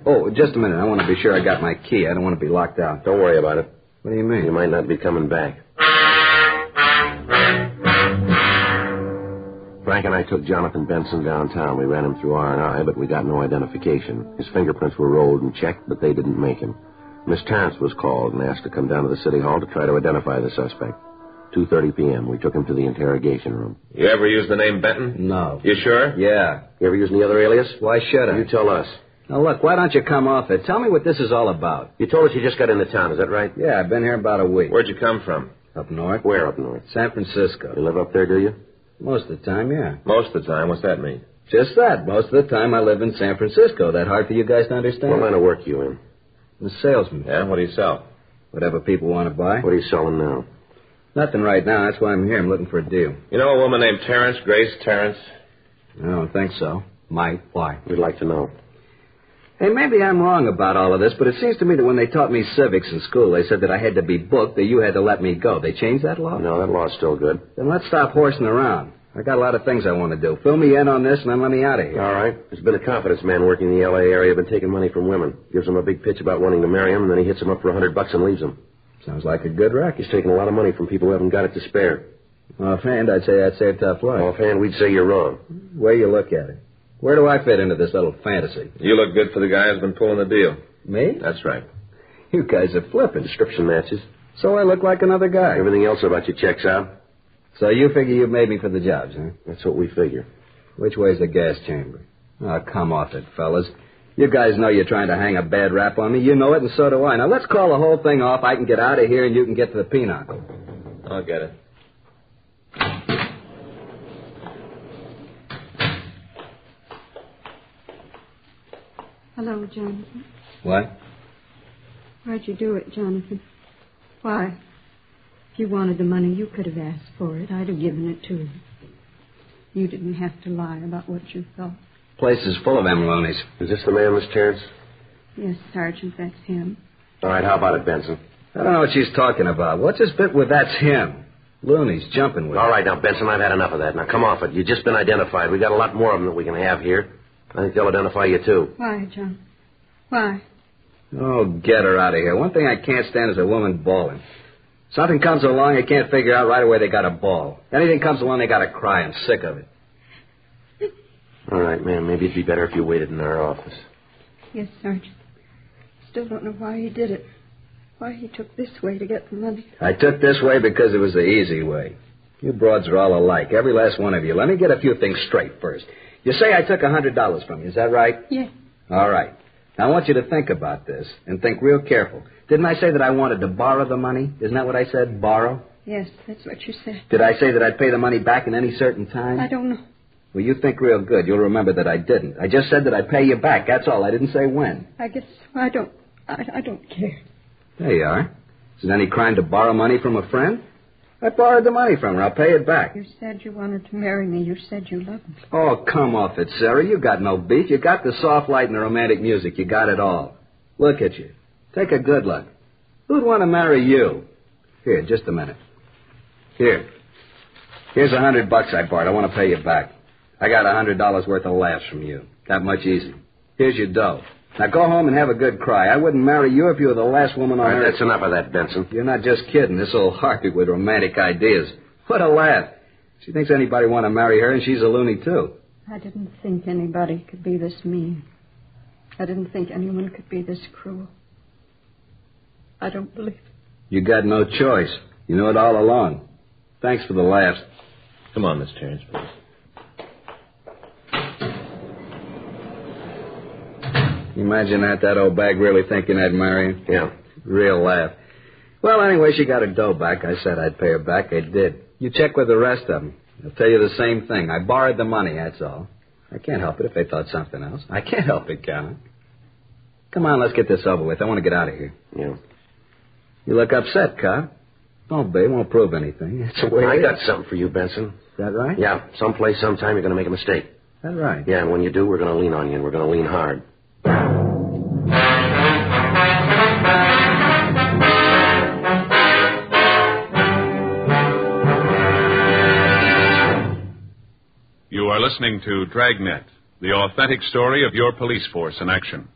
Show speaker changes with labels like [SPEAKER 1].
[SPEAKER 1] Oh, just a minute. I want to be sure I got my key. I don't want to be locked out.
[SPEAKER 2] Don't worry about it.
[SPEAKER 1] What do you mean?
[SPEAKER 2] You might not be coming back. Frank and I took Jonathan Benson downtown. We ran him through R&I, but we got no identification. His fingerprints were rolled and checked, but they didn't make him. Miss Terrence was called and asked to come down to the city hall to try to identify the suspect. 2:30 p.m. We took him to the interrogation room.
[SPEAKER 3] You ever use the name Benton?
[SPEAKER 1] No.
[SPEAKER 3] You sure?
[SPEAKER 1] Yeah.
[SPEAKER 2] You ever use any other alias?
[SPEAKER 1] Why should I?
[SPEAKER 2] You tell us.
[SPEAKER 1] Now, look, why don't you come off it? Tell me what this is all about.
[SPEAKER 2] You told us you just got into town, is that right?
[SPEAKER 1] Yeah, I've been here about a week.
[SPEAKER 3] Where'd you come from?
[SPEAKER 1] Up north.
[SPEAKER 2] Where up north?
[SPEAKER 1] San Francisco.
[SPEAKER 2] You live up there, do you?
[SPEAKER 1] Most of the time, yeah.
[SPEAKER 3] Most of the time. What's that mean?
[SPEAKER 1] Just that. Most of the time I live in San Francisco. That hard for you guys to understand?
[SPEAKER 2] What line of work you in?
[SPEAKER 1] I'm a salesman.
[SPEAKER 3] Yeah, what do you sell?
[SPEAKER 1] Whatever people want to buy.
[SPEAKER 2] What are you selling now?
[SPEAKER 1] Nothing right now. That's why I'm here. I'm looking for a deal.
[SPEAKER 3] You know a woman named Terrence, Grace Terrence?
[SPEAKER 1] I don't think so. Might. Why?
[SPEAKER 2] We'd like to know.
[SPEAKER 1] Hey, maybe I'm wrong about all of this, but it seems to me that when they taught me civics in school, they said that I had to be booked, that you had to let me go. They changed that law?
[SPEAKER 2] No, that law's still good.
[SPEAKER 1] Then let's stop horsing around. I got a lot of things I want to do. Fill me in on this and then let me out of here.
[SPEAKER 2] All right. There's been a confidence man working in the L.A. area, been taking money from women. Gives them a big pitch about wanting to marry him, and then he hits them up for $100 and leaves them.
[SPEAKER 1] Sounds like a good racket.
[SPEAKER 2] He's taking a lot of money from people who haven't got it to spare.
[SPEAKER 1] Offhand, I'd say I'd save tough life.
[SPEAKER 2] Offhand, we'd say you're wrong.
[SPEAKER 1] Way you look at it. Where do I fit into this little fantasy?
[SPEAKER 3] You look good for the guy who's been pulling the deal.
[SPEAKER 1] Me?
[SPEAKER 3] That's right.
[SPEAKER 1] You guys are flipping.
[SPEAKER 2] Description matches.
[SPEAKER 1] So I look like another guy.
[SPEAKER 2] Everything else about you checks out.
[SPEAKER 1] So you figure you've made me for the jobs, huh?
[SPEAKER 2] That's what we figure.
[SPEAKER 1] Which way's the gas chamber? Oh, come off it, fellas. You guys know you're trying to hang a bad rap on me. You know it, and so do I. Now, let's call the whole thing off. I can get out of here, and you can get to the Pinochle.
[SPEAKER 3] I'll get it.
[SPEAKER 4] Hello, Jonathan.
[SPEAKER 1] What?
[SPEAKER 4] Why'd you do it, Jonathan? Why? If you wanted the money, you could have asked for it. I'd have given it to you. You didn't have to lie about what you thought.
[SPEAKER 1] Place is full of them loonies.
[SPEAKER 2] Is this the man, Miss Terrence?
[SPEAKER 4] Yes, Sergeant, that's him.
[SPEAKER 2] All right, how about it, Benson?
[SPEAKER 1] I don't know what she's talking about. What's this bit with that's him? Loonies jumping with
[SPEAKER 2] All
[SPEAKER 1] it.
[SPEAKER 2] right, now, Benson, I've had enough of that. Now, come off it. You've just been identified. We got a lot more of them that we can have here. I think they'll identify you, too.
[SPEAKER 4] Why, John? Why?
[SPEAKER 1] Oh, get her out of here. One thing I can't stand is a woman bawling. Something comes along, I can't figure out right away they got a bawl. Anything comes along, they got to cry. I'm sick of it.
[SPEAKER 2] All right, ma'am, maybe it'd be better if you waited in our office.
[SPEAKER 4] Yes, Sergeant. Still don't know why he did it. Why he took this way to get the money.
[SPEAKER 1] I took this way because it was the easy way. You broads are all alike, every last one of you. Let me get a few things straight first. You say I took $100 from you, is that right?
[SPEAKER 4] Yes.
[SPEAKER 1] All right. Now, I want you to think about this and think real careful. Didn't I say that I wanted to borrow the money? Isn't that what I said, borrow?
[SPEAKER 4] Yes, that's what you said.
[SPEAKER 1] Did I say that I'd pay the money back in any certain time?
[SPEAKER 4] I don't know.
[SPEAKER 1] Well, you think real good. You'll remember that I didn't. I just said that I'd pay you back. That's all. I didn't say when.
[SPEAKER 4] I guess I don't care.
[SPEAKER 1] There you are. Is it any crime to borrow money from a friend? I borrowed the money from her. I'll pay it back.
[SPEAKER 4] You said you wanted to marry me. You said you loved me.
[SPEAKER 1] Oh, come off it, Sarah. You got no beef. You got the soft light and the romantic music. You got it all. Look at you. Take a good look. Who'd want to marry you? Here, just a minute. Here. Here's $100 I borrowed. I want to pay you back. I got $100 worth of laughs from you. That much easy. Here's your dough. Now go home and have a good cry. I wouldn't marry you if you were the last woman on earth.
[SPEAKER 2] That's enough of that, Benson.
[SPEAKER 1] You're not just kidding. This old harpy with romantic ideas. What a laugh. She thinks anybody want to marry her, and she's a loony, too.
[SPEAKER 4] I didn't think anybody could be this mean. I didn't think anyone could be this cruel. I don't believe it.
[SPEAKER 1] You got no choice. You knew it all along. Thanks for the laughs.
[SPEAKER 3] Come on, Miss Terrence, please.
[SPEAKER 1] Imagine that old bag really thinking I'd marry her?
[SPEAKER 2] Yeah.
[SPEAKER 1] Real laugh. Well, anyway, she got her dough back. I said I'd pay her back. I did. You check with the rest of them. They'll tell you the same thing. I borrowed the money, that's all. I can't help it if they thought something else. I can't help it, can I? Come on, let's get this over with. I want to get out of here.
[SPEAKER 2] Yeah.
[SPEAKER 1] You look upset, cop. Don't be. It won't prove anything. That's the way
[SPEAKER 2] I
[SPEAKER 1] it
[SPEAKER 2] got
[SPEAKER 1] is.
[SPEAKER 2] something for you, Benson.
[SPEAKER 1] Is that right?
[SPEAKER 2] Yeah, someplace, sometime, you're going to make a mistake.
[SPEAKER 1] Is that right?
[SPEAKER 2] Yeah, and when you do, we're going to lean on you, and we're going to lean hard.
[SPEAKER 5] You are listening to Dragnet, the authentic story of your police force in action.